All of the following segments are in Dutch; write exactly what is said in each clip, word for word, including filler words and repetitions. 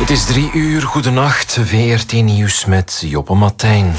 Het is drie uur, goedenacht, V R T Nieuws met Joppe Martijn.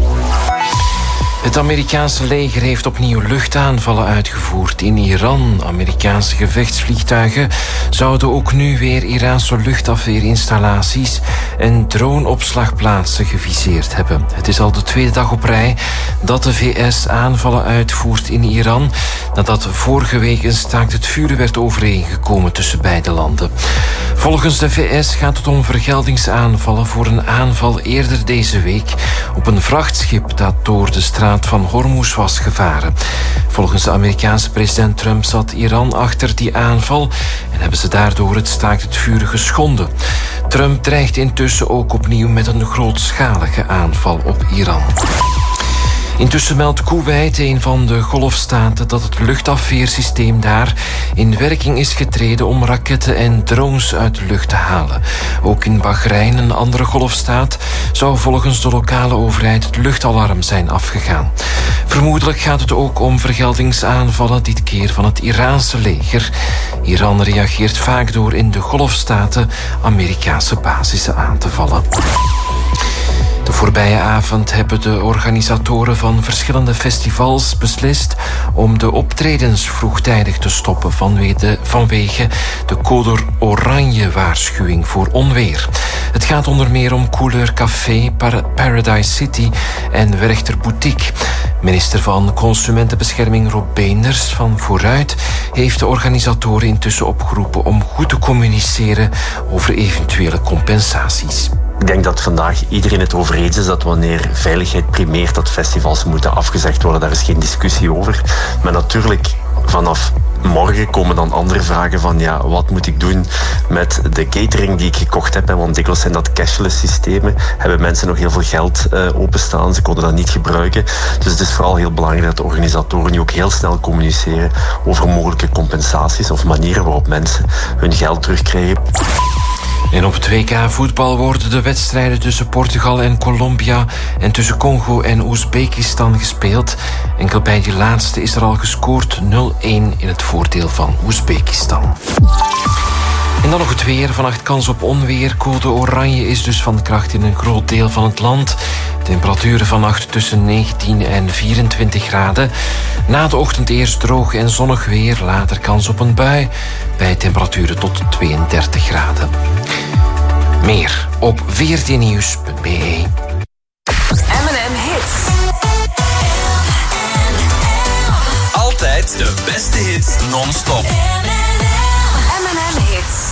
Het Amerikaanse leger heeft opnieuw luchtaanvallen uitgevoerd in Iran. Amerikaanse gevechtsvliegtuigen zouden ook nu weer Iraanse luchtafweerinstallaties en droneopslagplaatsen geviseerd hebben. Het is al de tweede dag op rij dat de V S aanvallen uitvoert in Iran, nadat vorige week een staakt het vuren werd overeengekomen tussen beide landen. Volgens de V S gaat het om vergeldingsaanvallen voor een aanval eerder deze week op een vrachtschip dat door de straat van Hormuz was gevaren. Volgens de Amerikaanse president Trump zat Iran achter die aanval en hebben ze daardoor het staakt het vuren geschonden. Trump dreigt intussen ook opnieuw met een grootschalige aanval op Iran. Intussen meldt Koeweit, een van de golfstaten, dat het luchtafweersysteem daar in werking is getreden om raketten en drones uit de lucht te halen. Ook in Bahrein, een andere golfstaat, zou volgens de lokale overheid het luchtalarm zijn afgegaan. Vermoedelijk gaat het ook om vergeldingsaanvallen, dit keer van het Iraanse leger. Iran reageert vaak door in de golfstaten Amerikaanse basissen aan te vallen. De voorbije avond hebben de organisatoren van verschillende festivals beslist om de optredens vroegtijdig te stoppen vanwege de, vanwege de code oranje waarschuwing voor onweer. Het gaat onder meer om Couleur Café, Paradise City en Werchter Boutique. Minister van Consumentenbescherming Rob Beenders van Vooruit heeft de organisatoren intussen opgeroepen om goed te communiceren over eventuele compensaties. Ik denk dat vandaag iedereen het over eens is dat wanneer veiligheid primeert, dat festivals moeten afgezegd worden. Daar is geen discussie over. Maar natuurlijk, vanaf morgen komen dan andere vragen van ja, wat moet ik doen met de catering die ik gekocht heb? Want dikwijls zijn dat cashless systemen. Hebben mensen nog heel veel geld uh, openstaan. Ze konden dat niet gebruiken. Dus het is vooral heel belangrijk dat de organisatoren nu ook heel snel communiceren over mogelijke compensaties of manieren waarop mensen hun geld terugkrijgen. En op het W K voetbal worden de wedstrijden tussen Portugal en Colombia en tussen Congo en Oezbekistan gespeeld. Enkel bij die laatste is er al gescoord, nul-een in het voordeel van Oezbekistan. En dan nog het weer. Vannacht kans op onweer. Code oranje is dus van kracht in een groot deel van het land. Temperaturen vannacht tussen negentien en vierentwintig graden. Na de ochtend eerst droog en zonnig weer. Later kans op een bui. Bij temperaturen tot tweeëndertig graden. Meer op v r t nieuws punt b e. M en M Hits. Altijd de beste hits non-stop. M en M Hits.